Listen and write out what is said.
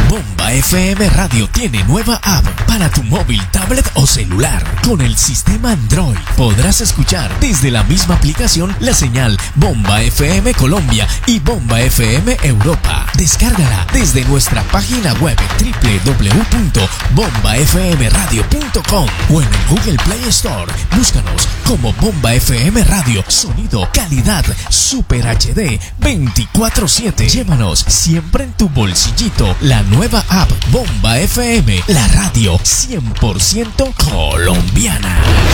Bomba FM Radio tiene nueva app para tu móvil, tablet o celular. Con el sistema Android podrás escuchar desde la misma aplicación la señal Bomba FM Colombia y Bomba FM Europa. Descárgala desde nuestra página web www.bombafmradio.com o en el Google Play Store. Búscanos como Bomba FM Radio. Sonido, calidad, Super HD 24/7. Llévanos siempre en tu bolsillito la nueva app Bomba FM, la radio 100% colombiana.